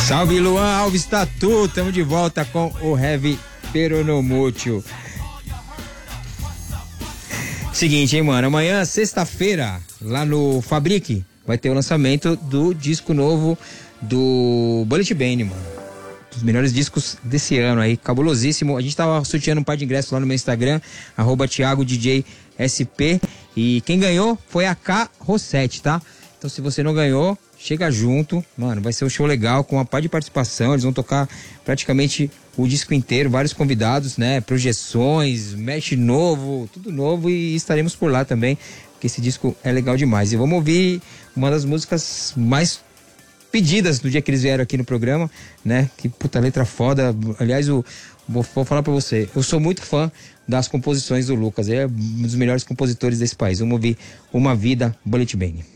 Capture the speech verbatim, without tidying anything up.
Salve Luan Alves Tatu, estamos de volta com o Heavy Peronomútil. Seguinte, hein, mano, amanhã, sexta-feira, lá no Fabrique, vai ter o lançamento do disco novo do Bullet Bane, mano. Os melhores discos desse ano aí, cabulosíssimo. A gente tava sorteando um par de ingressos lá no meu Instagram, arroba Thiago D J S P, e quem ganhou foi a K Rossetti, tá? Então se você não ganhou, chega junto, mano, vai ser um show legal, com uma par de participação, eles vão tocar praticamente o disco inteiro, vários convidados, né, projeções, mesh novo, tudo novo, e estaremos por lá também, porque esse disco é legal demais. E vamos ouvir uma das músicas mais pedidas do dia que eles vieram aqui no programa, né? Que puta letra foda. Aliás, o, vou, vou falar pra você, eu sou muito fã das composições do Lucas, é um dos melhores compositores desse país. Vamos ouvir Uma Vida, Bullet Bane.